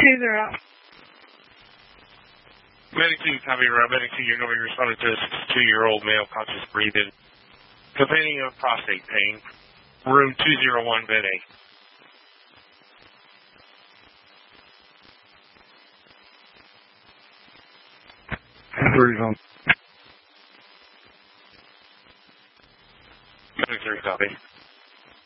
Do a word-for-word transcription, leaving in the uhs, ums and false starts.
two zero. Medic two, copy, route. Medic two, you're going to be responding to a sixty-two-year-old male, conscious breathing, complaining of prostate pain. Room two oh one, bed A. Three zone. Three, copy.